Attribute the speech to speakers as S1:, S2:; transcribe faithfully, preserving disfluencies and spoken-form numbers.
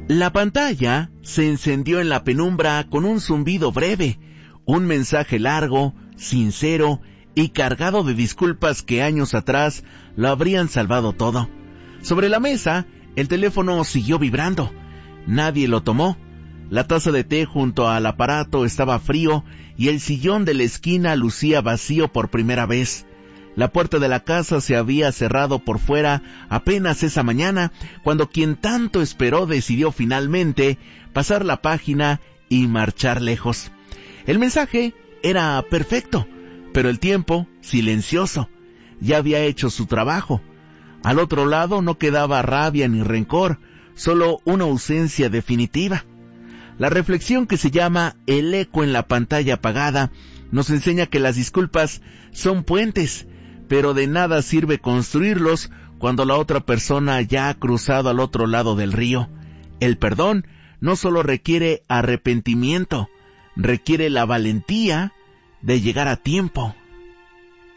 S1: La pantalla se encendió en la penumbra con un zumbido breve, un mensaje largo, sincero y cargado de disculpas que años atrás lo habrían salvado todo. Sobre la mesa, el teléfono siguió vibrando. Nadie lo tomó. La taza de té junto al aparato estaba frío y el sillón de la esquina lucía vacío por primera vez. La puerta de la casa se había cerrado por fuera apenas esa mañana, cuando quien tanto esperó decidió finalmente pasar la página y marchar lejos. El mensaje era perfecto, pero el tiempo, silencioso, ya había hecho su trabajo. Al otro lado no quedaba rabia ni rencor, solo una ausencia definitiva. La reflexión, que se llama El eco en la pantalla apagada, nos enseña que las disculpas son puentes, pero de nada sirve construirlos cuando la otra persona ya ha cruzado al otro lado del río. El perdón no solo requiere arrepentimiento, requiere la valentía de llegar a tiempo.